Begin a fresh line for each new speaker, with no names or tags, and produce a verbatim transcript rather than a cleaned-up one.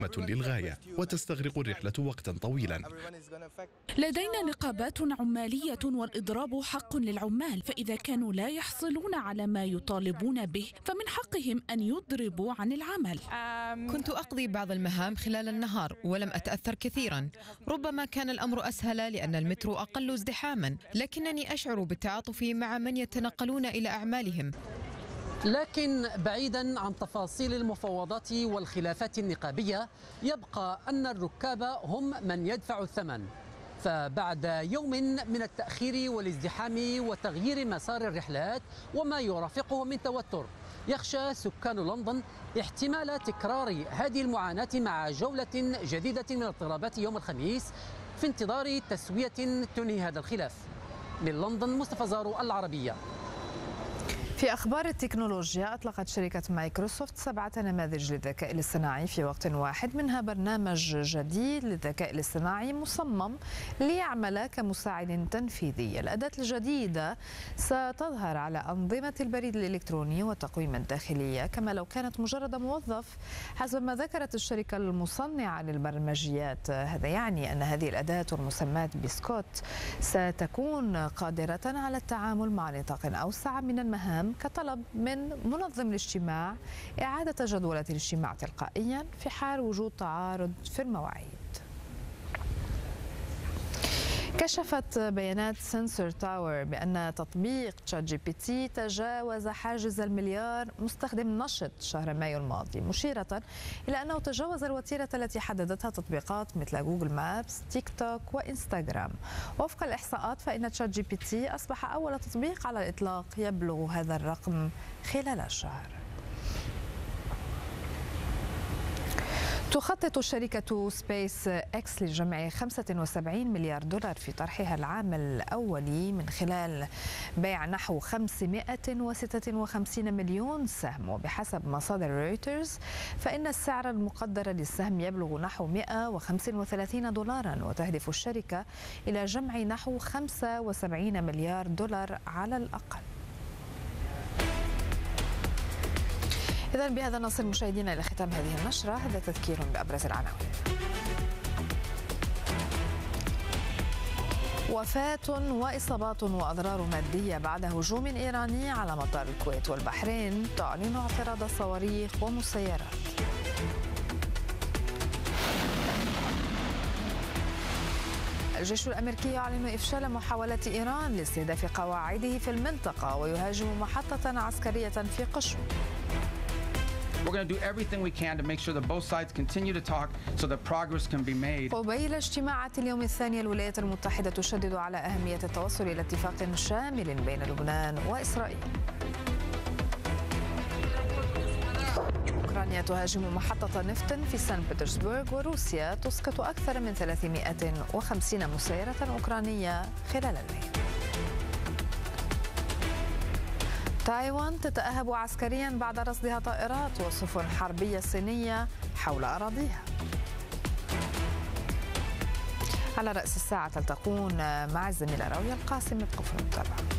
للغاية وتستغرق الرحلة وقتا طويلا.
لدينا نقابات عمالية والإضراب حق للعمال، فإذا كانوا لا يحصلون على ما يطالبون به فمن حقهم أن يضربوا عن العمل.
كنت أقضي بعض المهام خلال النهار ولم أتأثر كثيرا. ربما كان الأمر أسهل لأن المترو أقل ازدحاما، لكنني أشعر بالتعاطف مع من يتنقلون إلى أعمالهم.
لكن بعيدا عن تفاصيل المفاوضات والخلافات النقابية، يبقى أن الركاب هم من يدفع الثمن. فبعد يوم من التأخير والازدحام وتغيير مسار الرحلات وما يرافقه من توتر، يخشى سكان لندن احتمال تكرار هذه المعاناة مع جولة جديدة من الاضطرابات يوم الخميس في انتظار تسوية تنهي هذا الخلاف. من لندن مصطفى زارو، العربية.
في أخبار التكنولوجيا، أطلقت شركة مايكروسوفت سبعة نماذج للذكاء الاصطناعي في وقت واحد، منها برنامج جديد للذكاء الاصطناعي مصمم ليعمل كمساعد تنفيذي. الأداة الجديدة ستظهر على أنظمة البريد الإلكتروني والتقويم الداخلية كما لو كانت مجرد موظف، حسب ما ذكرت الشركة المصنعة للبرمجيات. هذا يعني أن هذه الأداة المسماة بسكوت ستكون قادرة على التعامل مع نطاق أوسع من المهام، كطلب من منظم الاجتماع إعادة جدولة الاجتماع تلقائيا في حال وجود تعارض في المواعيد. كشفت بيانات سنسور تاور بأن تطبيق تشات جي بي تي تجاوز حاجز المليار مستخدم نشط شهر مايو الماضي، مشيرة إلى أنه تجاوز الوتيرة التي حددتها تطبيقات مثل جوجل مابس، تيك توك وإنستغرام. وفق الإحصاءات فإن تشات جي بي تي أصبح أول تطبيق على الإطلاق يبلغ هذا الرقم خلال الشهر. تخطط شركة سبيس إكس لجمع خمسة وسبعين مليار دولار في طرحها العام الأولي من خلال بيع نحو خمسمائة وستة وخمسين مليون سهم. وبحسب مصادر رويترز فإن السعر المقدر للسهم يبلغ نحو مائة وخمسة وثلاثين دولارا، وتهدف الشركة إلى جمع نحو خمسة وسبعين مليار دولار على الأقل. إذا بهذا نصل مشاهدينا إلى ختام هذه النشرة. هذا تذكير بأبرز العناوين. وفاة وإصابات وأضرار مادية بعد هجوم إيراني على مطار الكويت، والبحرين تعلن اعتراض صواريخ ومسيرات. الجيش الأمريكي يعلن إفشال محاولة إيران لاستهداف قواعده في المنطقة ويهاجم محطة عسكرية في قشم.
We're going to do everything we can to make sure that both sides continue to talk so that progress can be made.
قبيل اجتماعات اليوم الثاني، الولايات المتحدة تشدد على أهمية التوصل إلى اتفاق شامل بين لبنان وإسرائيل. أوكرانيا تهاجم محطة نفط في سان بطرسبرغ، وروسيا تسقط أكثر من ثلاثمائة وخمسين مسيرة أوكرانية خلال الليل. تايوان تتأهب عسكريا بعد رصدها طائرات وسفن حربية صينية حول أراضيها. على رأس الساعة تلتقون مع الزميلة راوية القاسم. ابقوا في المتابعة.